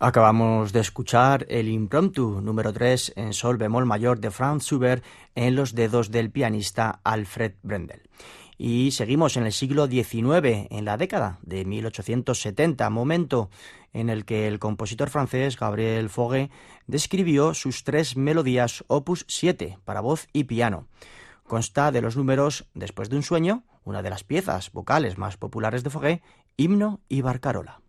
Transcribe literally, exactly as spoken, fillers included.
Acabamos de escuchar el Impromptu número tres en sol bemol mayor de Franz Schubert en los dedos del pianista Alfred Brendel. Y seguimos en el siglo diecinueve, en la década de mil ochocientos setenta, momento en el que el compositor francés Gabriel Fauré describió sus tres melodías opus siete para voz y piano. Consta de los números Después de un sueño, una de las piezas vocales más populares de Fauré, Himno y Barcarola.